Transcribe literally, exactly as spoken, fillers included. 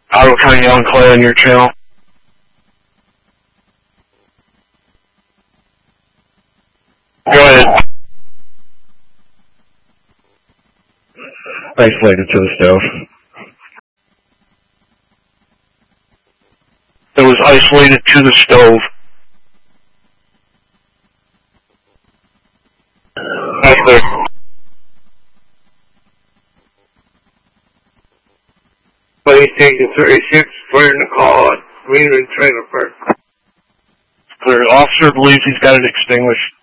Ottawa County Yellow Clay on your channel. Go ahead. Isolated to the stove. It was isolated to the stove. That's clear. Please take the thirty-six for the call at Greenwood Trailer Park. Clear. Officer believes he's got it extinguished.